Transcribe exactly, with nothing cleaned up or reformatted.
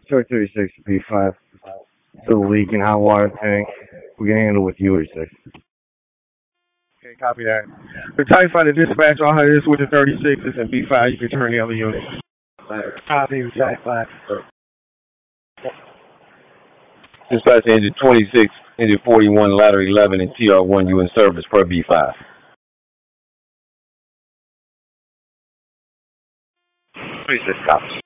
Short thirty-six to B five. Still leaking hot water tank. We can handle with U thirty-six. Okay, copy that. The Type Fighter dispatch, all her is with the thirty-sixes and B five. You can turn the other unit. Copy, Type five. Dispatch engine twenty-six, engine forty-one, ladder eleven, and T R one, you in service per B five. twenty-six copies.